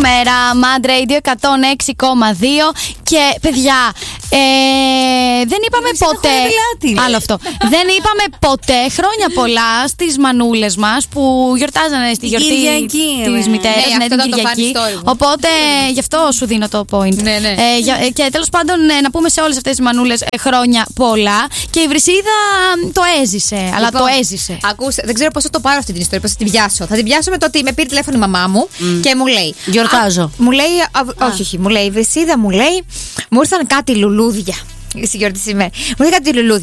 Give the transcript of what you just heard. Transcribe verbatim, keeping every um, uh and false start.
μέρα. Mad Radio εκατόν έξι κόμμα δύο. Και παιδιά, ε, δεν είπαμε δεν ποτέ. Άλλο αυτό. Δεν είπαμε ποτέ χρόνια πολλά στις μανούλες μας που γιορτάζανε στη γιορτή της μητέρας. Ναι, ναι, την Κυριακή. Οπότε γι' αυτό σου δίνω το point. Ναι, ναι. Ε, για, και τέλος πάντων, ε, να πούμε σε όλες αυτές τις μανούλες ε, χρόνια πολλά. Και η Βρυσίδα το έζησε. Λοιπόν, αλλά το έζησε. Ακούστε, δεν ξέρω πώς θα το πάρω αυτή την ιστορία, πώς θα την πιάσω. Θα την πιάσω με το ότι με πήρε τηλέφωνο η μαμά μου mm. και μου λέει. Γιορτάζω. Α, μου λέει. Α, α, όχι, όχι. Μου λέει η Βρυσίδα, μου λέει. Μου ήρθαν κάτι λουλούδια. Στη γιορτή σήμερα. Μου λέει κάτι λουλούδια.